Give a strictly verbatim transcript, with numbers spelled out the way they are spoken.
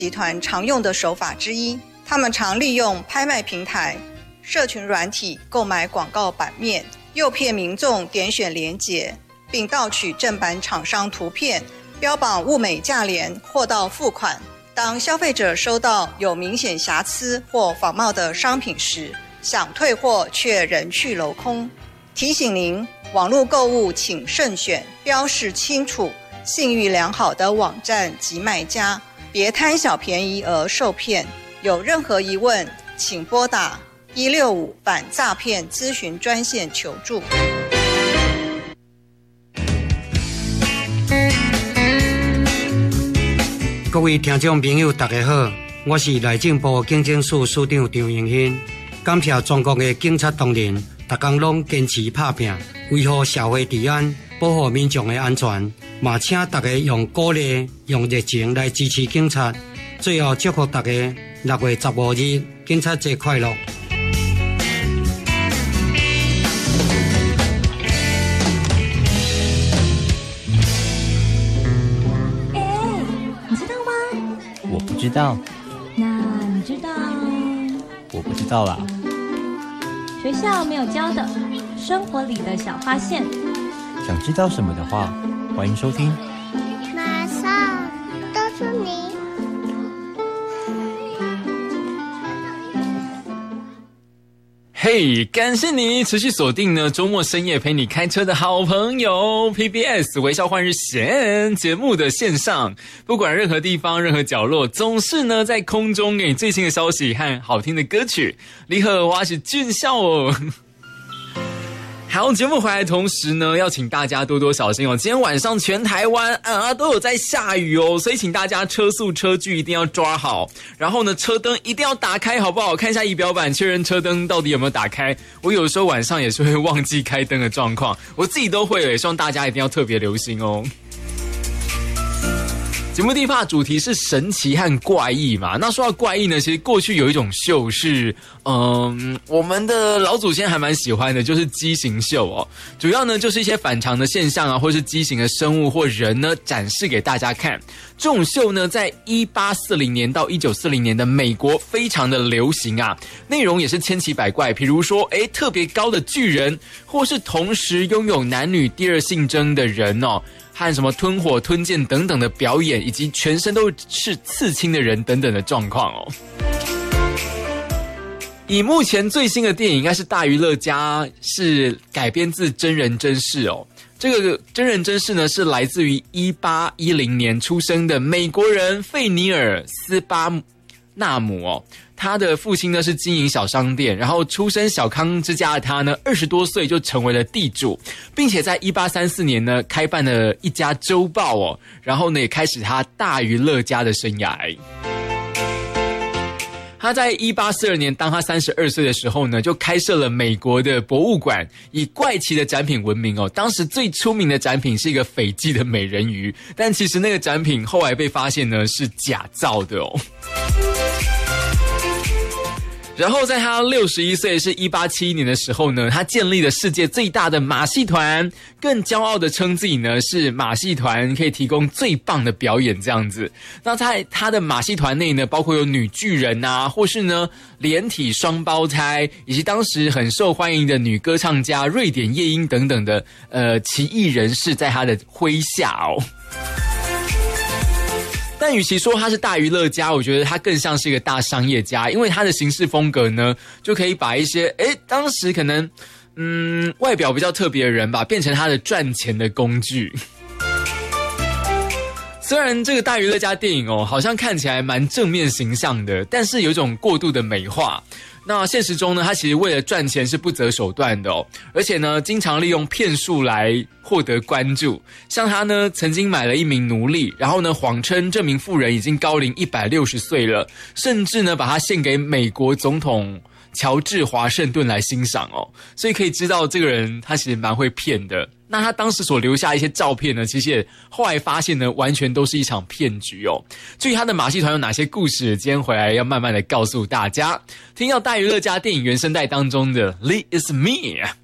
集团常用的手法之一。他们常利用拍卖平台、社群软体购买广告版面，诱骗民众点选连结，并盗取正版厂商图片，标榜物美价廉，货到付款。当消费者收到有明显瑕疵或仿冒的商品时，想退货却人去楼空。提醒您，网络购物请慎选标示清楚、信誉良好的网站及卖家，别贪小便宜而受骗。有任何疑问，请拨打一六五反诈骗咨询专线求助。 各位听众朋友大家好，我是内政部警政署署长张荣兴。感谢中国的警察同仁每天拢坚持打拼，维护社会治安，保护民众的安全，嘛请大家用鼓励、用热情来支持警察。最后祝福大家六月十五日警察节快乐！ 知道？ 那你知道？ 我不知道啦。 学校没有教的生活里的小发现。 想知道什么的话，欢迎收听。 马上告诉你。 嘿、hey, 感谢你持续锁定呢周末深夜陪你开车的好朋友 P B S 微笑换日线节目的线上，不管任何地方任何角落，总是呢在空中给你最新的消息和好听的歌曲。你好，我是俊孝哦。好，节目回来的同时呢，要请大家多多小心哦。今天晚上全台湾啊都有在下雨哦，所以请大家车速车距一定要抓好，然后呢车灯一定要打开，好不好？看一下仪表板，确认车灯到底有没有打开。我有时候晚上也是会忘记开灯的状况，我自己都会耶，希望大家一定要特别留心哦。节目第一趴主题是神奇和怪异嘛，那说到怪异呢，其实过去有一种秀是嗯，我们的老祖先还蛮喜欢的，就是畸形秀哦。主要呢就是一些反常的现象啊，或是畸形的生物或人呢展示给大家看。这种秀呢在一八四零年到一九四零年的美国非常的流行啊，内容也是千奇百怪，比如说诶特别高的巨人，或是同时拥有男女第二性征的人哦，和什么吞火吞剑等等的表演，以及全身都是刺青的人等等的状况哦。以目前最新的电影应该是《大娱乐家》，是改编自真人真事哦。这个真人真事呢是来自于一八一零年出生的美国人费尼尔斯巴纳姆哦。他的父亲呢是经营小商店，然后出身小康之家的他呢，二十多岁就成为了地主，并且在一八三四年呢开办了一家周报哦，然后呢也开始他大娱乐家的生涯。他在一八四二年，当他三十二岁的时候呢，就开设了美国的博物馆，以怪奇的展品闻名哦。当时最出名的展品是一个斐济的美人鱼，但其实那个展品后来被发现呢是假造的哦。然后在他六十一岁，是一八七一年的时候呢，他建立了世界最大的马戏团，更骄傲的称自己呢是马戏团可以提供最棒的表演这样子。那在他的马戏团内呢，包括有女巨人啊，或是呢连体双胞胎，以及当时很受欢迎的女歌唱家瑞典夜莺等等的呃奇异人士在他的麾下哦。但与其说他是大娱乐家，我觉得他更像是一个大商业家，因为他的行事风格呢，就可以把一些诶当时可能嗯外表比较特别的人吧，变成他的赚钱的工具。虽然这个大娱乐家电影哦，好像看起来蛮正面形象的，但是有一种过度的美化。那现实中呢，他其实为了赚钱是不择手段的哦，而且呢，经常利用骗术来获得关注。像他呢，曾经买了一名奴隶，然后呢，谎称这名妇人已经高龄一百六十岁了，甚至呢，把他献给美国总统乔治华盛顿来欣赏哦。所以可以知道这个人他其实蛮会骗的。那他当时所留下一些照片呢，其实也后来发现呢，完全都是一场骗局哦。至于他的马戏团有哪些故事，今天回来要慢慢的告诉大家。听到大娱乐家电影原声带当中的《Lee Is Me》。